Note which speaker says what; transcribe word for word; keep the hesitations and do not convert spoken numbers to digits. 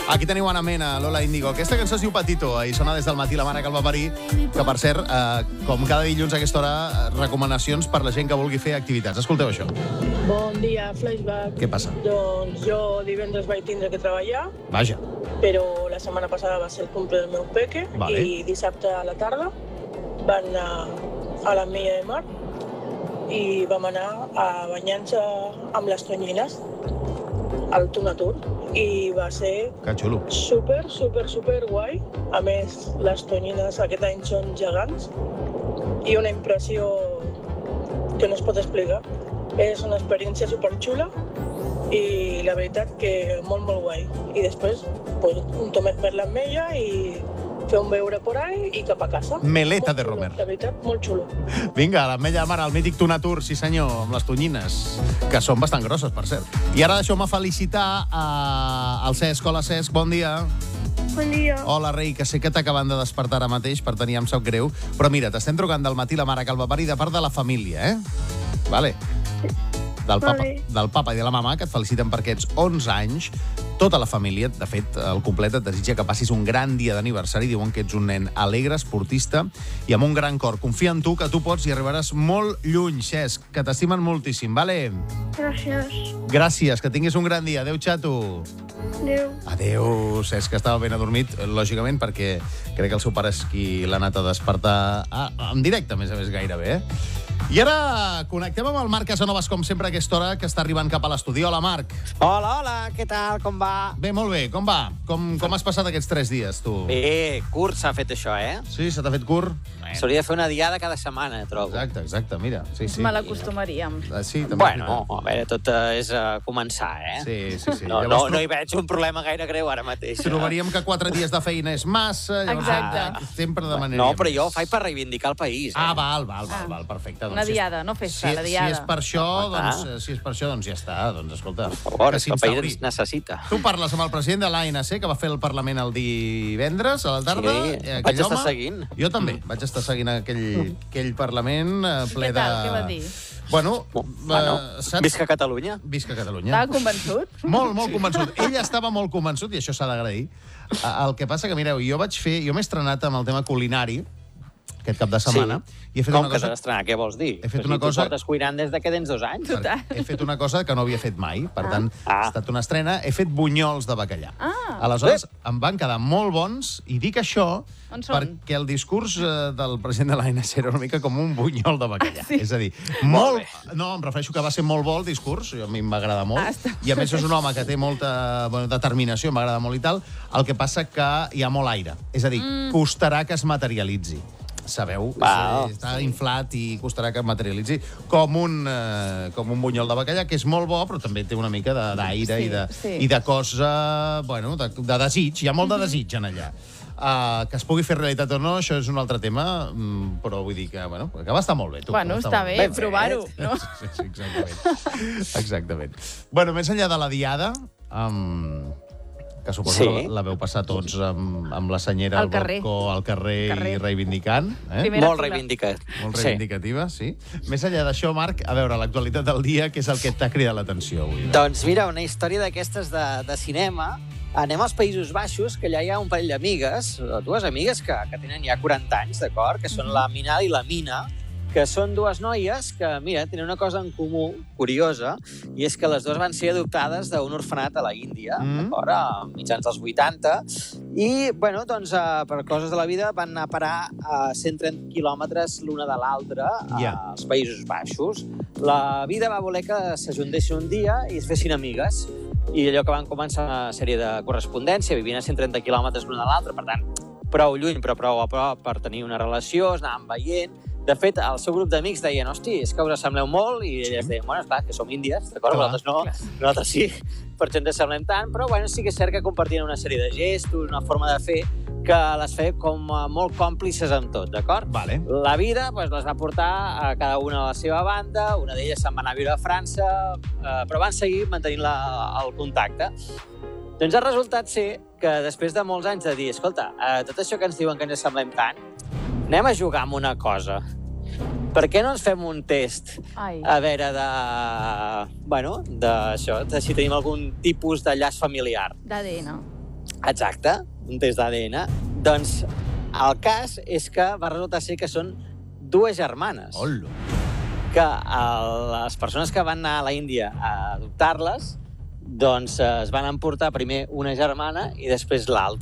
Speaker 1: Aquí teniu Ana Mena, Lola Índigo. Aquesta cançó es diu Patito i sona des del matí la mare que el va parir, que per cert, eh, com cada dilluns a aquesta hora, recomanacions per la gent que vulgui fer activitats. Escolteu això.
Speaker 2: Bon dia, Flashback.
Speaker 1: Què passa?
Speaker 2: Doncs jo divendres vaig tindre que treballar,
Speaker 1: Vaja.
Speaker 2: però la setmana passada va ser el cumple del meu peque
Speaker 1: Vale.
Speaker 2: i dissabte a la tarda van anar a l'Ametlla de Mar i vam anar a banyar-nos amb les tonyines al Tunatur i va ser
Speaker 1: Que xulo.
Speaker 2: super, super, super guai. A més, les tonyines aquest any són gegants i una impressió que no es pot explicar. És una experiència superxula i la veritat que molt, molt guai. I després, pues, un tomet per l'Ametlla i fer un beure por ahí i cap a casa.
Speaker 1: Meleta
Speaker 2: Molt
Speaker 1: de
Speaker 2: xulo,
Speaker 1: Romer.
Speaker 2: La veritat, molt xulo.
Speaker 1: Vinga, a l'Ametlla de Mar, al mític Tunatur, sí senyor, amb les tonyines, que són bastant grosses, per cert. I ara deixeu-me felicitar a... al Cesc. Hola, Cesc, bon dia.
Speaker 3: Bon dia.
Speaker 1: Hola, rei, que sé que t'acaben de despertar ara mateix, per tenir em sap greu, però mira, t'estem trucant del matí la mare que el va parir de part de la família, eh? Vale. Del papa,
Speaker 3: Vale.
Speaker 1: del papa i de la mama, que et feliciten per aquests onze anys. Tota la família, de fet, el complet et desitja que passis un gran dia d'aniversari. Diuen que ets un nen alegre, esportista i amb un gran cor. Confia en tu, que tu pots i arribaràs molt lluny, Cesc, que t'estimen moltíssim, vale?
Speaker 3: Gràcies.
Speaker 1: Gràcies, que tinguis un gran dia. Adéu, xato.
Speaker 3: Adéu.
Speaker 1: Adéu, Cesc, que estava ben adormit, lògicament, perquè crec que el seu pare és qui l'ha anat a despertar ah, en directe, a més a més, gairebé, eh? I ara connectem amb el Marc Casanovas, com sempre, a aquesta hora, que està arribant cap a l'estudi. Hola, Marc.
Speaker 4: Hola, hola, què tal, com va?
Speaker 1: Bé, molt bé, com va? Com, com has passat aquests tres dies, tu?
Speaker 4: Bé, curt s'ha fet això, eh?
Speaker 1: Sí, se t'ha fet curt?
Speaker 4: S'hauria de fer una diada cada setmana, trobo.
Speaker 1: Exacte, exacte, mira. Sí, sí.
Speaker 5: Me l'acostumaríem.
Speaker 1: Ah, sí, també.
Speaker 4: Bueno, a veure, tot eh, és uh, començar, eh?
Speaker 1: Sí, sí, sí.
Speaker 4: No,
Speaker 1: Llavors,
Speaker 4: no, no hi veig un problema gaire greu ara mateix.
Speaker 1: trobaríem que quatre dies de feina és massa. Llavors,
Speaker 5: Exacte.
Speaker 1: ah, sempre demanaríem.
Speaker 4: No, però jo ho
Speaker 1: més.
Speaker 4: faig per reivindicar el país. Eh?
Speaker 1: Ah, val, val, val,
Speaker 5: Ah.
Speaker 1: val, perfecte.
Speaker 5: Una
Speaker 1: si és-
Speaker 5: diada, no festa,
Speaker 1: si,
Speaker 5: la diada.
Speaker 1: Si és per això,
Speaker 4: Ah.
Speaker 1: doncs, eh, si és per això, doncs ja està. Doncs, escolta,
Speaker 4: Per favor,
Speaker 1: que
Speaker 4: és que el país
Speaker 1: s'instauri.
Speaker 4: ens necessita.
Speaker 1: Tu parles amb el president de l'A N C, que va fer el Parlament el divendres a la tarda.
Speaker 4: Sí,
Speaker 1: eh, aquell
Speaker 4: vaig estar
Speaker 1: home-
Speaker 4: seguint.
Speaker 1: Jo també, mm. vaig estar seguint aquell, aquell Parlament eh, ple
Speaker 5: Què
Speaker 1: de...
Speaker 5: tal? Què va dir?
Speaker 1: Bueno,
Speaker 4: Bueno,
Speaker 1: eh, saps?
Speaker 4: visca Catalunya.
Speaker 1: Visca Catalunya.
Speaker 5: Estava convençut?
Speaker 1: Molt, molt convençut. Ell estava molt convençut, i això s'ha d'agrair. Eh, El que passa que, mireu, jo vaig fer... Jo m'he estrenat amb el tema culinari aquest cap de setmana.
Speaker 4: Sí.
Speaker 1: I he fet
Speaker 4: Com
Speaker 1: una
Speaker 4: que
Speaker 1: cosa...
Speaker 4: t'has estrenat? Què vols dir?
Speaker 1: He fet
Speaker 4: Però
Speaker 1: una
Speaker 4: si
Speaker 1: cosa-
Speaker 4: Tu portes cuinant des de que tens dos anys.
Speaker 5: Total.
Speaker 1: He fet una cosa que no havia fet mai. Per tant,
Speaker 4: Ah.
Speaker 1: ha estat una estrena. He fet bunyols de bacallà.
Speaker 5: Ah.
Speaker 1: Aleshores, em van quedar molt bons, i dic això
Speaker 5: On són?
Speaker 1: perquè el discurs eh, del president de l'A N C era una mica com un bunyol de bacallà.
Speaker 5: Ah, sí?
Speaker 1: És a dir, molt... No, em refereixo que va ser molt bo el discurs, a mi m'agrada molt,
Speaker 5: Ah, està.
Speaker 1: i a més és un home que té molta bueno, determinació, m'agrada molt i tal, el que passa que hi ha molt aire. És a dir, mm. costarà que es materialitzi. Sabeu?
Speaker 4: Wow.
Speaker 1: És, està inflat i costarà que es materialitzi com un, eh, com un bunyol de bacallà, que és molt bo, però també té una mica de- d'aire
Speaker 5: Sí,
Speaker 1: i, de,
Speaker 5: sí.
Speaker 1: i de cosa, bueno, de, de desig. Hi ha molt de desig en allà. Uh, que es pugui fer realitat o no, això és un altre tema, mm, però vull dir que, bueno, que va estar molt bé. Tu,
Speaker 5: Bueno,
Speaker 1: que va
Speaker 5: està
Speaker 1: molt
Speaker 5: bé,
Speaker 4: Ben
Speaker 5: provar-ho,
Speaker 4: fet.
Speaker 5: no?
Speaker 1: Sí, sí, exactament. Exactament. Bueno, més enllà de la diada, um, que suposo
Speaker 4: Sí.
Speaker 1: que la veu passar tots amb, amb la senyera
Speaker 5: Al
Speaker 1: al
Speaker 5: carrer.
Speaker 1: balcó, al carrer,
Speaker 5: Carrer.
Speaker 1: i reivindicant. Eh?
Speaker 5: Primera
Speaker 4: Molt
Speaker 5: fila.
Speaker 4: reivindicat.
Speaker 1: Molt
Speaker 4: Sí.
Speaker 1: reivindicativa, sí. Més enllà d'això, Marc, a veure, l'actualitat del dia, què és el que t'ha cridat l'atenció avui?
Speaker 4: Doncs mira, una història d'aquestes de, de cinema. Anem als Països Baixos, que allà hi ha un parell d'amigues, dues amigues que, que tenen ja quaranta anys, d'acord? Que són la Minal i la Mina, que són dues noies que, mira, tenen una cosa en comú, curiosa, i és que les dues van ser adoptades d'un orfenat a la Índia,
Speaker 1: Mm.
Speaker 4: d'acord? A mitjans dels vuitanta. I, bueno, doncs, eh, per coses de la vida van anar a parar a cent trenta quilòmetres l'una de l'altra
Speaker 1: Ja.
Speaker 4: als Països Baixos. La vida va voler que s'ajuntessin un dia i es fessin amigues. I allò que van començar una sèrie de correspondència, vivint a cent trenta quilòmetres l'una de l'altra, per tant, prou lluny, però prou a prop per tenir una relació, es anaven veient. De fet, el seu grup d'amics deien, hosti, és que us assembleu molt, i elles deien, bueno, esclar, que som índies, d'acord?
Speaker 1: Clar,
Speaker 4: Nosaltres no, nosaltres sí, per això ens assemblem tant, però bueno, sí que és cert que compartien una sèrie de gestos, una forma de fer, que les feia com eh, molt còmplices amb tot, d'acord?
Speaker 1: Vale.
Speaker 4: La vida doncs, les va portar a cada una a la seva banda, una d'elles se'n va anar a viure a França, eh, però van seguir mantenint la, el contacte. Doncs ha resultat ser que després de molts anys de dir, escolta, eh, tot això que ens diuen que ens assemblem tant, anem a jugar amb una cosa. Per què no ens fem un test
Speaker 5: Ai.
Speaker 4: a veure de... Bueno, d'això, de si tenim algun tipus de llaç familiar.
Speaker 5: D'A D N.
Speaker 4: Exacte, un test d'A D N. Doncs el cas és que va resultar ser que són dues germanes.
Speaker 1: Hola.
Speaker 4: Que les persones que van anar a la Índia a adoptar-les doncs es van emportar primer una germana i després l'altra.